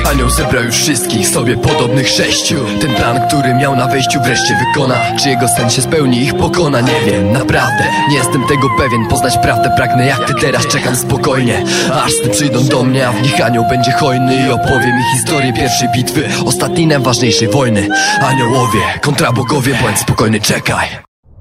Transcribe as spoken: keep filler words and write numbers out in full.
Anioł zebrał już wszystkich sobie podobnych sześciu. Ten plan, który miał na wejściu, wreszcie wykona. Czy jego sen się spełni, ich pokona? Nie wiem, naprawdę nie jestem tego pewien. Poznać prawdę pragnę jak ty teraz, czekam spokojnie, aż sny przyjdą do mnie, a w nich anioł będzie hojny i opowie mi historię pierwszej bitwy, ostatniej najważniejszej wojny. Aniołowie kontra bogowie, bądź spokojny, czekaj.